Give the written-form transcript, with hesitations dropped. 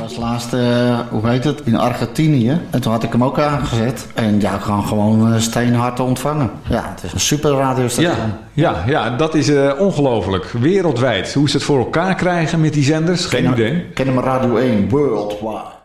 was laatst, hoe heet het, in Argentinië. En toen had ik hem ook aangezet. En ja, ik kan gewoon steenhard ontvangen. Ja, het is een super radiostation. Ja, dat is ongelooflijk. Wereldwijd. Hoe ze het voor elkaar krijgen met die zenders? Geen idee. Ken hem Radio 1, Worldwide.